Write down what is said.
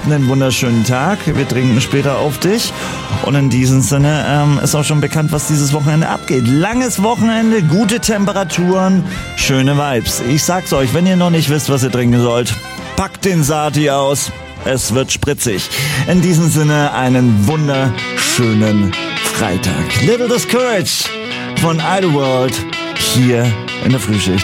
einen wunderschönen Tag. Wir trinken später auf dich. Und in diesem Sinne ist auch schon bekannt, was dieses Wochenende abgeht. Langes Wochenende, gute Temperaturen, schöne Vibes. Ich sag's euch, wenn ihr noch nicht wisst, was ihr trinken sollt, packt den Sati aus. Es wird spritzig. In diesem Sinne einen wunderschönen Freitag. Little Discouraged von Idleworld hier in der Frühschicht.